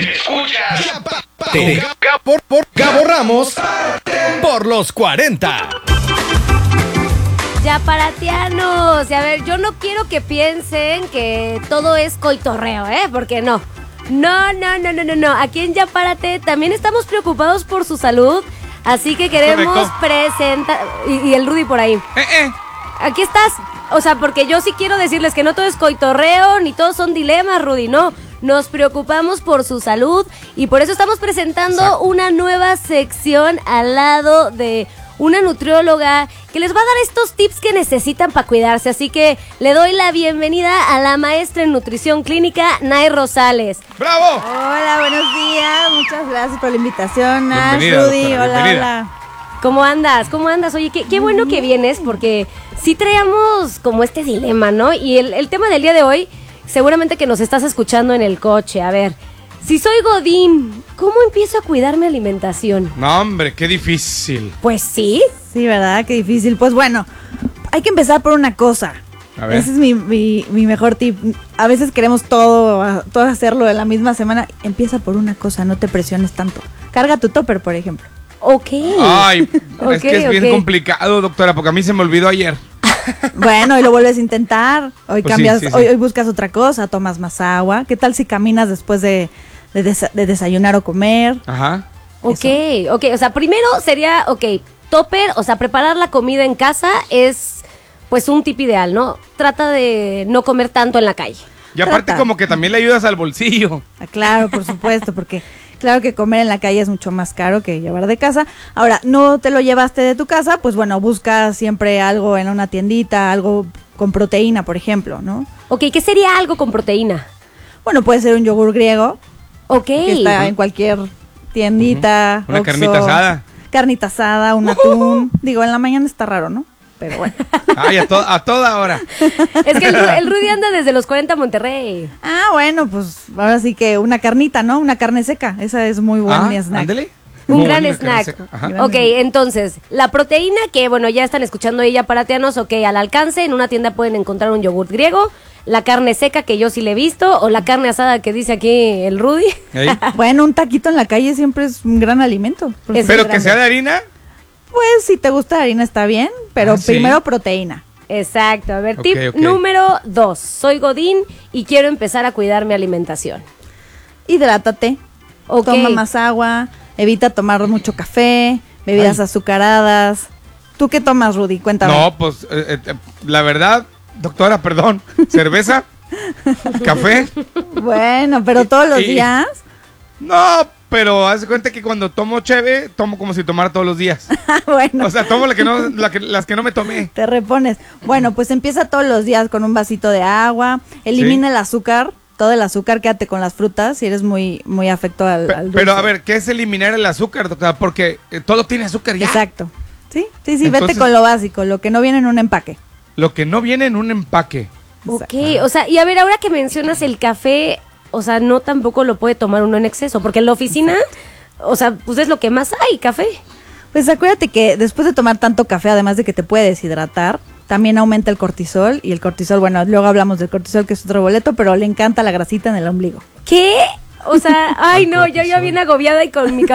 Escucha. Por Gabo Ramos por los 40. Yaparatianos, y a ver, yo no quiero que piensen que todo es coitorreo, porque no. No. Aquí en Yaparate también estamos preocupados por su salud, así que queremos presentar... Y el Rudy por ahí. Aquí estás. O sea, porque yo sí quiero decirles que no todo es coitorreo, ni todos son dilemas, Rudy, no. Nos preocupamos por su salud y por eso estamos presentando una nueva sección al lado de una nutrióloga que les va a dar estos tips que necesitan para cuidarse. Así que le doy la bienvenida a la maestra en nutrición clínica, Nay Rosales. ¡Bravo! Hola, buenos días. Muchas gracias por la invitación, Nash, Bienvenida, Rudy. doctora, Hola. ¿Cómo andas? Oye, qué bueno que vienes porque sí traíamos como este dilema, ¿no? Y el tema del día de hoy, seguramente que nos estás escuchando en el coche. A ver, si soy godín, ¿cómo empiezo a cuidar mi alimentación? No, hombre, qué difícil. Pues sí. Sí, ¿verdad? Qué difícil. Pues bueno, hay que empezar por una cosa. A ver. Ese es mi mejor tip. A veces queremos todo hacerlo en la misma semana. Empieza por una cosa, no te presiones tanto. Carga tu topper, por ejemplo. Ok. Ay, es que es bien complicado, doctora, porque a mí se me olvidó ayer. Bueno, y lo vuelves a intentar. Hoy Pues cambias, sí. Hoy buscas otra cosa, tomas más agua. ¿Qué tal si caminas después de desayunar o comer? Ajá. Ok. O sea, primero sería, topper, o sea, preparar la comida en casa es, pues, un tip ideal, ¿no? Trata de no comer tanto en la calle. Y aparte como que también le ayudas al bolsillo. Ah, claro, por supuesto, porque claro que comer en la calle es mucho más caro que llevar de casa. Ahora, no te lo llevaste de tu casa, pues bueno, busca siempre algo en una tiendita, algo con proteína, por ejemplo, ¿no? Ok, ¿qué sería algo con proteína? Bueno, puede ser un yogur griego, Ok. que está en cualquier tiendita. Una Oxxo, carnita asada. Carnita asada, un atún. Digo, en la mañana está raro, ¿no? Pero bueno. Ay, a toda hora. Es que el Rudy anda desde los 40 a Monterrey. Ah, bueno, pues ahora sí que una carnita, ¿no? Una carne seca. Esa es muy buen snack. Ándale. Un Muy gran buena carne snack. seca. Ajá. Gran Ok, entonces, la proteína que, bueno, ya están escuchando ella paratianos, al alcance, en una tienda pueden encontrar un yogurt griego, la carne seca que yo sí le he visto, o la carne asada que dice aquí el Rudy. Ahí. Bueno, un taquito en la calle siempre es un gran alimento. Es Pero grande. que sea de harina. Pues si te gusta la harina está bien, pero ¿sí? primero proteína. Exacto, a ver, Ok, tip ok. número 2, soy godín y quiero empezar a cuidar mi alimentación. Hidrátate, Ok. toma más agua, evita tomar mucho café, bebidas azucaradas. ¿Tú qué tomas, Rudy? Cuéntame. No, pues la verdad, doctora, perdón, cerveza, café. Bueno, pero todos los días. No, pero haz de cuenta que cuando tomo cheve, tomo como si tomara todos los días. Bueno, O sea, tomo las que no me tomé. te repones. Bueno, pues empieza todos los días con un vasito de agua, elimina el azúcar, todo el azúcar, quédate con las frutas si eres muy afecto al dulce. Pero a ver, ¿qué es eliminar el azúcar, doctora? Porque todo tiene azúcar ya. Exacto. Sí, vete Entonces- con lo básico, lo que no viene en un empaque. Lo que no viene en un empaque. Ok, o sea, y a ver, ahora que mencionas el café, o sea, no tampoco lo puede tomar uno en exceso, porque en la oficina, o sea, pues es lo que más hay, café. Pues acuérdate que después de tomar tanto café, además de que te puede deshidratar, también aumenta el cortisol. Y el cortisol, bueno, luego hablamos del cortisol, que es otro boleto, pero le encanta la grasita en el ombligo. ¿Qué? O sea, ay Al no, yo ya cortisol. bien agobiada y con mi